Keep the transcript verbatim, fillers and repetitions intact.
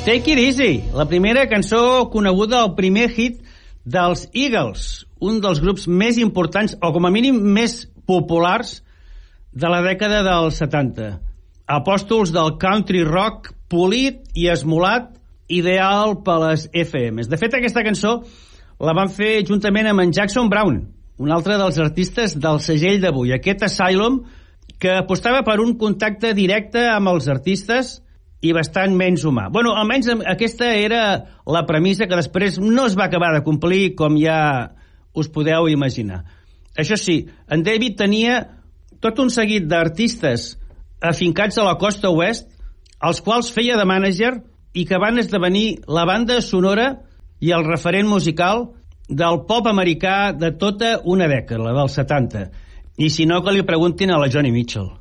Take It Easy, la primera cançó coneguda, el primer hit dels Eagles, un dels grups més importants, o com a mínim més populars, de la dècada dels setanta. Apòstols del country rock polit i esmolat, ideal per les F Ms. De fet, aquesta cançó la van fer juntament amb en Jackson Browne, un altre dels artistes del segell d'avui, aquest Asylum, que apostava per un contacte directe amb els artistes i bastant menys humà. Bueno, almenys aquesta era la premissa que després no es va acabar de complir, com ja us podeu imaginar. Això sí, en David tenia tot un seguit d'artistes afincats a la costa oest, els quals feia de mànager i que van esdevenir la banda sonora i el referent musical del pop americà de tota una dècada, la dels setanta. I si no, que li preguntin a la Joni Mitchell.